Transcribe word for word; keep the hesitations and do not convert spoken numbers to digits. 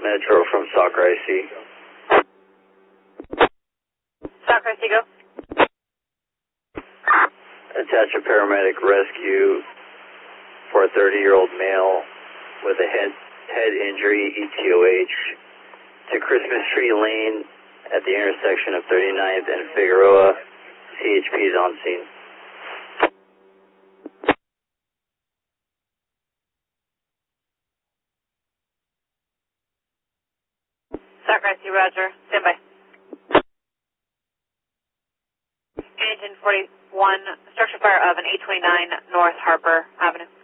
Metro from Soccer I C. Soccer I C, go. Attach a paramedic rescue for a thirty-year-old male with a head head injury, E T O H, to Christmas Tree Lane at the intersection of thirty-ninth and Figueroa. C H P is on scene. Soccer I C, roger. Stand by. Engine forty-one, structure fire of an eight twenty-nine North Harper Avenue.